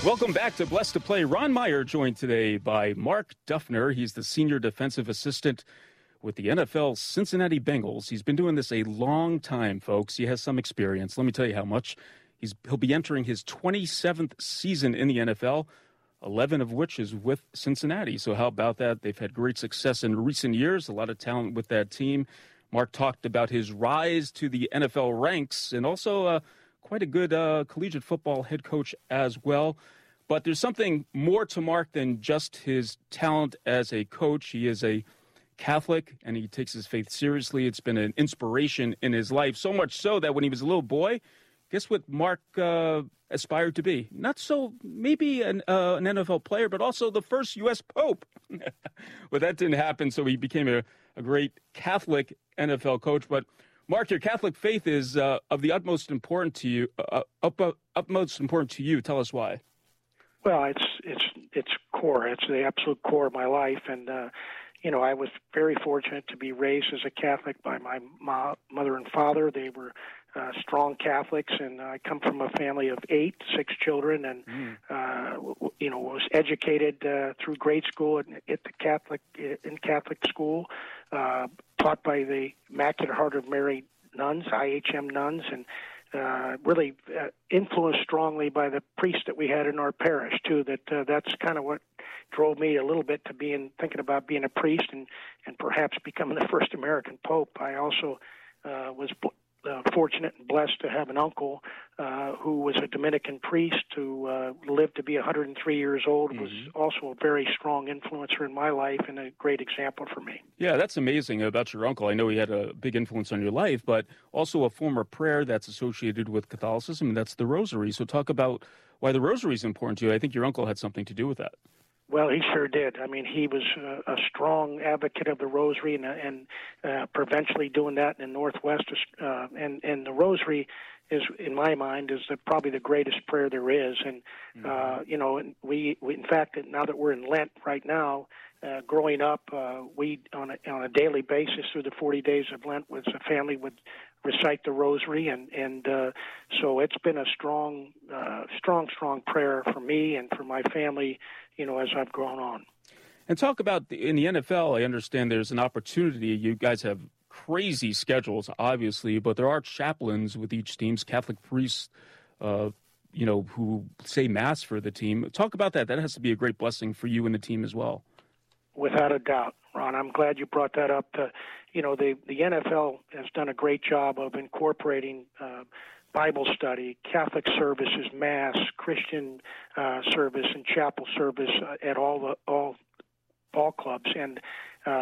Welcome back to Blessed to Play. Ron Meyer joined today by Mark Duffner. He's the senior defensive assistant with the NFL Cincinnati Bengals. He's been doing this a long time, folks. He has some experience. Let me tell you how much. He'll be entering his 27th season in the NFL, 11 of which is with Cincinnati. So how about that? They've had great success in recent years, a lot of talent with that team. Mark talked about his rise to the NFL ranks and also quite a good collegiate football head coach as well. But there's something more to Mark than just his talent as a coach. He is a Catholic, and he takes his faith seriously. It's been an inspiration in his life, so much so that when he was a little boy, guess what Mark aspired to be? Not so maybe an NFL player, but also the first U.S. Pope. Well, that didn't happen, so he became a great Catholic NFL coach. But Mark, your Catholic faith is of the utmost importance to you. Utmost important to you. Tell us why. Well, it's core. It's the absolute core of my life, and I was very fortunate to be raised as a Catholic by my mother and father. They were strong Catholics, and I come from a family of 6 children, and was educated through grade school in Catholic school, taught by the Immaculate Heart of Mary nuns, IHM nuns, and really influenced strongly by the priest that we had in our parish too. That's kind of what drove me a little bit to thinking about being a priest and perhaps becoming the first American pope. I also was fortunate and blessed to have an uncle who was a Dominican priest who lived to be 103 years old, was also a very strong influencer in my life and a great example for me. Yeah, that's amazing about your uncle. I know he had a big influence on your life, but also a form of prayer that's associated with Catholicism, and that's the Rosary. So talk about why the Rosary is important to you. I think your uncle had something to do with that. Well, he sure did. I mean, he was a strong advocate of the Rosary and provincially doing that in the Northwest. And the Rosary is, in my mind, is probably the greatest prayer there is. And, we in fact, now that we're in Lent right now, growing up, we, on a daily basis through the 40 days of Lent, as a family would recite the Rosary, and so it's been a strong prayer for me and for my family, as I've grown on. And talk about in the NFL. I understand there's an opportunity. You guys have crazy schedules, obviously, but there are chaplains with each team's Catholic priests, who say Mass for the team. Talk about that. That has to be a great blessing for you and the team as well. Without a doubt, Ron. I'm glad you brought that up. The NFL has done a great job of incorporating Bible study, Catholic services, Mass, Christian service, and chapel service at all ball clubs. And